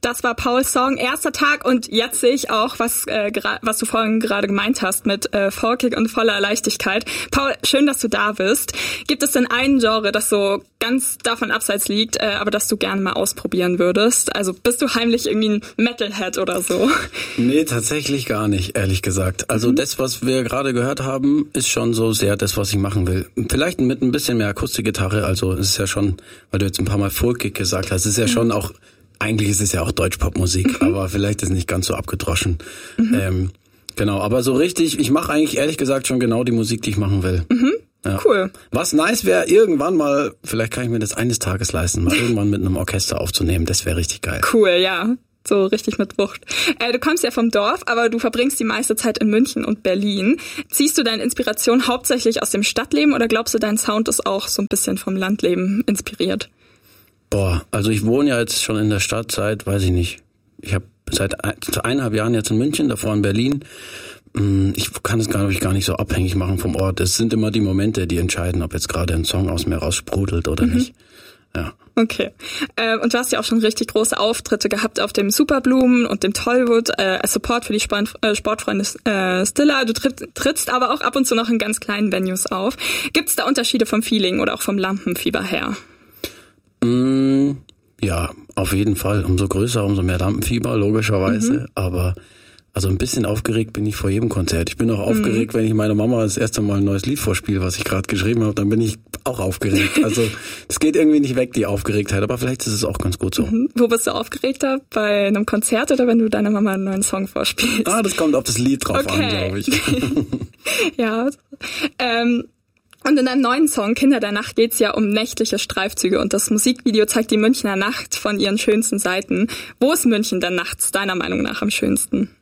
Das war Pauls Song, erster Tag, und jetzt sehe ich auch, was du vorhin gerade gemeint hast mit folkig und voller Leichtigkeit. Paul, schön, dass du da bist. Gibt es denn ein Genre, das so ganz davon abseits liegt, aber das du gerne mal ausprobieren würdest? Also bist du heimlich irgendwie ein Metalhead oder so? Nee, tatsächlich gar nicht, ehrlich gesagt. Also das, was wir gerade gehört haben, ist schon so sehr das, was ich machen will. Vielleicht mit ein bisschen mehr Akustikgitarre, also es ist ja schon, weil du jetzt ein paar Mal folkig gesagt hast, es ist ja schon auch, eigentlich ist es ja auch Deutschpopmusik, aber vielleicht ist es nicht ganz so abgedroschen. Genau, aber so richtig, ich mache eigentlich ehrlich gesagt schon genau die Musik, die ich machen will. Ja. Cool. Was nice wäre, irgendwann mal, vielleicht kann ich mir das eines Tages leisten, mal irgendwann mit einem Orchester aufzunehmen, das wäre richtig geil. Cool, ja. So richtig mit Wucht. Du kommst ja vom Dorf, aber du verbringst die meiste Zeit in München und Berlin. Ziehst du deine Inspiration hauptsächlich aus dem Stadtleben oder glaubst du, dein Sound ist auch so ein bisschen vom Landleben inspiriert? Boah, also ich wohne ja jetzt schon in der Stadt seit, weiß ich nicht, ich habe seit 1,5 Jahren jetzt in München, davor in Berlin. Ich kann es gar nicht so abhängig machen vom Ort. Es sind immer die Momente, die entscheiden, ob jetzt gerade ein Song aus mir raussprudelt oder nicht. Ja. Okay. Und du hast ja auch schon richtig große Auftritte gehabt auf dem Superblumen und dem Tollwood als Support für die Sportfreunde Stiller. Du trittst aber auch ab und zu noch in ganz kleinen Venues auf. Gibt es da Unterschiede vom Feeling oder auch vom Lampenfieber her? Ja, auf jeden Fall. Umso größer, umso mehr Lampenfieber, logischerweise. Aber also ein bisschen aufgeregt bin ich vor jedem Konzert. Ich bin auch aufgeregt, wenn ich meiner Mama das erste Mal ein neues Lied vorspiele, was ich gerade geschrieben habe, dann bin ich auch aufgeregt. Also es geht irgendwie nicht weg, die Aufgeregtheit, aber vielleicht ist es auch ganz gut so. Wo bist du aufgeregter? Bei einem Konzert oder wenn du deiner Mama einen neuen Song vorspielst? Das kommt auf das Lied drauf an, glaube ich. Ja. Und in deinem neuen Song Kinder der Nacht geht's ja um nächtliche Streifzüge und das Musikvideo zeigt die Münchner Nacht von ihren schönsten Seiten. Wo ist München denn nachts deiner Meinung nach am schönsten?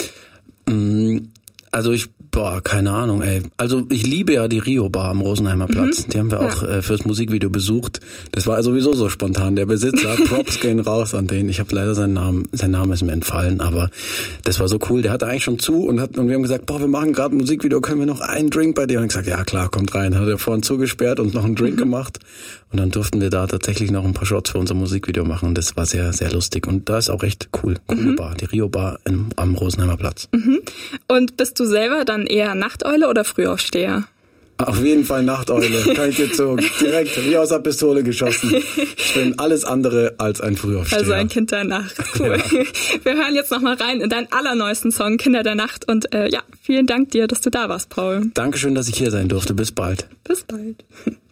Also keine Ahnung, ey. Also ich liebe ja die Rio Bar am Rosenheimer Platz. Die haben wir auch fürs Musikvideo besucht. Das war sowieso so spontan. Der Besitzer, Props gehen raus an den. Ich habe leider sein Name ist mir entfallen, aber das war so cool. Der hatte eigentlich schon zu und wir haben gesagt, wir machen gerade ein Musikvideo, können wir noch einen Drink bei dir? Und ich gesagt, ja klar, kommt rein. Hat er vorhin zugesperrt und noch einen Drink gemacht. Und dann durften wir da tatsächlich noch ein paar Shots für unser Musikvideo machen und das war sehr, sehr lustig. Und da ist auch echt cool. Coole Bar, die Rio Bar am Rosenheimer Platz. Und bist du selber dann eher Nachteule oder Frühaufsteher? Auf jeden Fall Nachteule. Kann ich dir so direkt wie aus der Pistole geschossen. Ich bin alles andere als ein Frühaufsteher. Also ein Kind der Nacht. Cool. Ja. Wir hören jetzt nochmal rein in deinen allerneuesten Song Kinder der Nacht und vielen Dank dir, dass du da warst, Paul. Dankeschön, dass ich hier sein durfte. Bis bald. Bis bald.